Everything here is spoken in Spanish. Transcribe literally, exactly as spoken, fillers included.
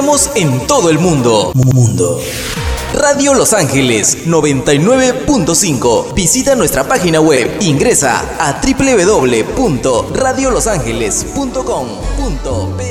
Estamos en todo el mundo. Mundo. Radio Los Ángeles noventa y nueve punto cinco. Visita nuestra página web. Ingresa a doble u doble u doble u punto radio los ángeles punto com punto pe.